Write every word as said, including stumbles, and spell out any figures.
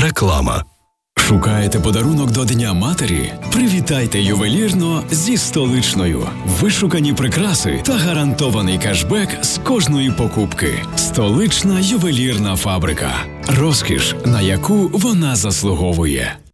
Реклама. Шукаєте подарунок до Дня матері? Привітайте ювелірно зі Столичною. Вишукані прикраси та гарантований кешбек з кожної покупки. Столична ювелірна фабрика. Розкіш, на яку вона заслуговує.